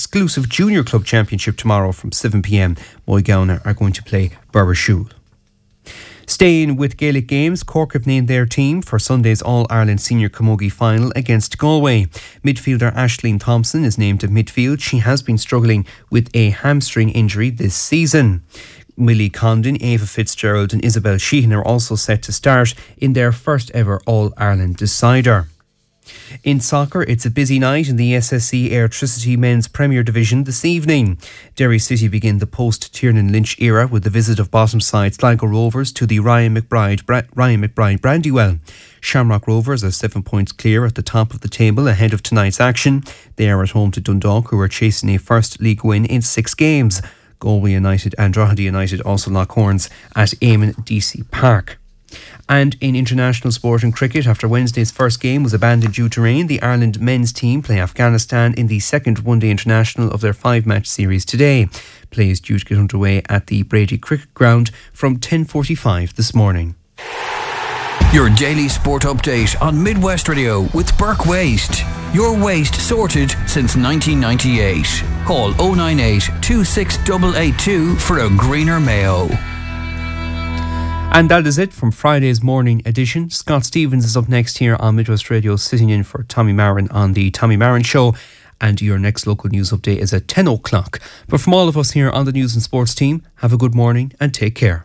exclusive Junior Club Championship tomorrow from 7pm. Moygown are going to play Burrishoole. Staying with Gaelic games, Cork have named their team for Sunday's All-Ireland Senior Camogie final against Galway. Midfielder Aisling Thompson is named to midfield. She has been struggling with a hamstring injury this season. Millie Condon, Ava Fitzgerald and Isabel Sheehan are also set to start in their first ever All-Ireland decider. In soccer, it's a busy night in the SSE Airtricity Men's Premier Division this evening. Derry City begin the post-Tiernan Lynch era with the visit of bottom side Sligo Rovers to the Ryan McBride Brandywell. Shamrock Rovers are 7 points clear at the top of the table ahead of tonight's action. They are at home to Dundalk, who are chasing a first league win in 6 games. Galway United and Drogheda United also lock horns at Eamon DC Park. And in international sport and cricket, after Wednesday's first game was abandoned due to rain, the Ireland men's team play Afghanistan in the second one-day international of their 5-match series today. Play is due to get underway at the Brady Cricket Ground from 10:45 this morning. Your daily sport update on Midwest Radio with Burke Waste. Your waste sorted since 1998. Call 098 26882 for a greener Mayo. And that is it from Friday's morning edition. Scott Stevens is up next here on Midwest Radio, sitting in for Tommy Marin on the Tommy Marin Show. And your next local news update is at 10 o'clock. But from all of us here on the News and Sports team, have a good morning and take care.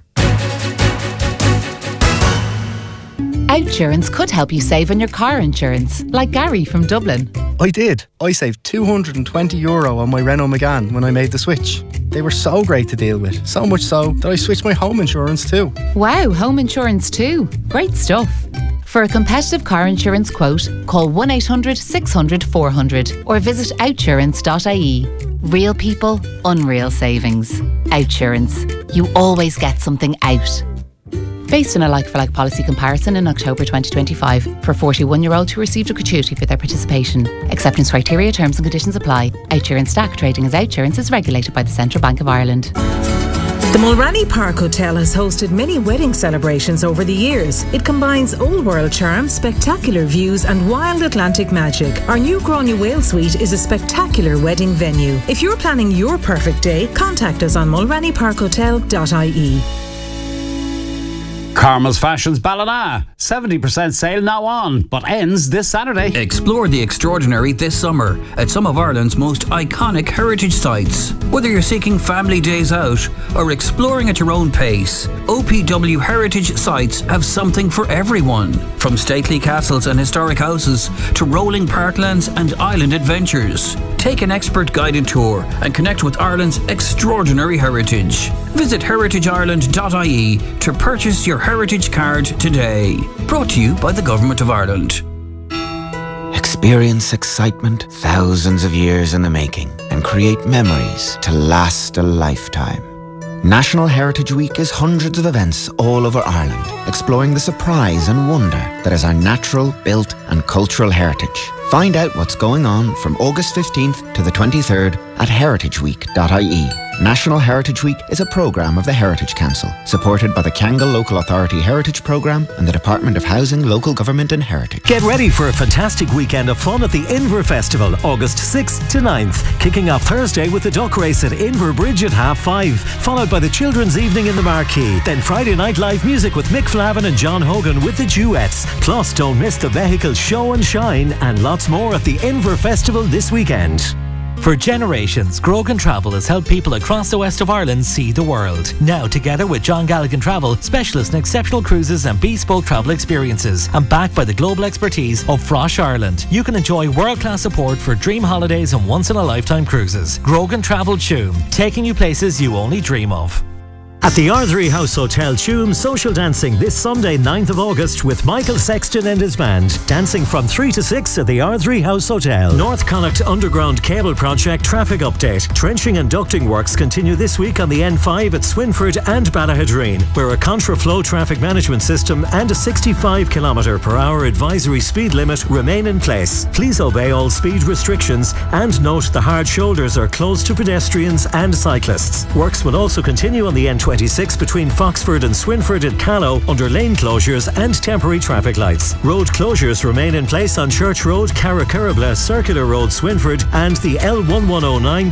Outsurance could help you save on your car insurance, like Gary from Dublin. I did. I saved €220 on my Renault Megane when I made the switch. They were so great to deal with, so much so that I switched my home insurance too. Wow, home insurance too. Great stuff. For a competitive car insurance quote, call 1800 600 400 or visit outsurance.ie. Real people, unreal savings. Outsurance. You always get something out. Based on a like-for-like policy comparison in October 2025 for 41-year-olds who received a gratuity for their participation. Acceptance criteria, terms and conditions apply. Outsurance Stack trading as Outsurance is regulated by the Central Bank of Ireland. The Mulranny Park Hotel has hosted many wedding celebrations over the years. It combines old world charm, spectacular views and wild Atlantic magic. Our new Grania Whale Suite is a spectacular wedding venue. If you're planning your perfect day, contact us on mulrannyparkhotel.ie. Carmel's Fashions Ballina. 70% sale now on, but ends this Saturday. Explore the extraordinary this summer at some of Ireland's most iconic heritage sites. Whether you're seeking family days out or exploring at your own pace, OPW Heritage Sites have something for everyone. From stately castles and historic houses to rolling parklands and island adventures. Take an expert guided tour and connect with Ireland's extraordinary heritage. Visit heritageireland.ie to purchase your heritage card today. Brought to you by the Government of Ireland. Experience excitement thousands of years in the making and create memories to last a lifetime. National Heritage Week is hundreds of events all over Ireland, exploring the surprise and wonder that is our natural, built and cultural heritage. Find out what's going on from August 15th to the 23rd at heritageweek.ie. National Heritage Week is a programme of the Heritage Council, supported by the Kyangle Local Authority Heritage Programme and the Department of Housing, Local Government and Heritage. Get ready for a fantastic weekend of fun at the Inver Festival, August 6th to 9th. Kicking off Thursday with the duck race at Inver Bridge at 5:30, followed by the Children's Evening in the Marquee. Then Friday night live music with Mick Flavin and John Hogan with the Duets. Plus, don't miss the vehicle show and shine and lots more at the Inver Festival this weekend. For generations, Grogan Travel has helped people across the west of Ireland see the world. Now, together with John Galligan Travel, specialists in exceptional cruises and bespoke travel experiences, and backed by the global expertise of Frosh Ireland, you can enjoy world-class support for dream holidays and once-in-a-lifetime cruises. Grogan Travel Tuam, taking you places you only dream of. At the Ardrey House Hotel Tuam, social dancing this Sunday 9th of August with Michael Sexton and his band. Dancing from 3 to 6 at the Ardrey House Hotel. North Connacht Underground Cable Project traffic update. Trenching and ducting works continue this week on the N5 at Swinford and Ballahadreen, where a contraflow traffic management system and a 65 km/h advisory speed limit remain in place. Please obey all speed restrictions and note the hard shoulders are closed to pedestrians and cyclists. Works will also continue on the N26 between Foxford and Swinford at Callow under lane closures and temporary traffic lights. Road closures remain in place on Church Road, Carracurrabla, Circular Road, Swinford and the L1109